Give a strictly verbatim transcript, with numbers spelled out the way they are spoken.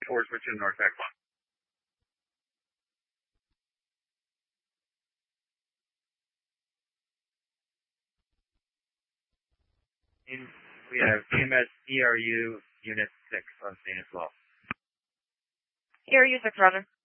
towards Richmond North Exxon. We have C M S E R U Unit six on scene as well. E R U six, Roger.